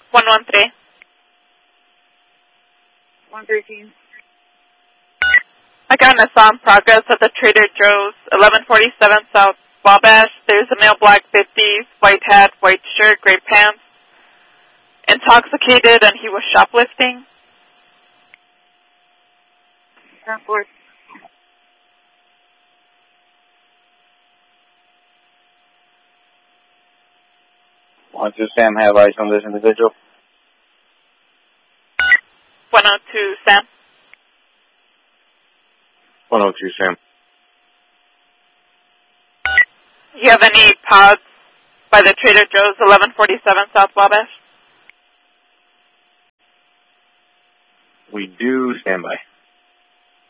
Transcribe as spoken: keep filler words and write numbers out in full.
one one three. one thirteen. I got an assault in progress at the Trader Joe's, eleven forty-seven South Wabash. There's a male, black fifties, white hat, white shirt, gray pants, intoxicated, and he was shoplifting. ten four. one two Sam, have eyes on this individual. one oh two Sam. one oh two Sam. You have any pods by the Trader Joe's, eleven forty-seven South Wabash? We do. Stand by.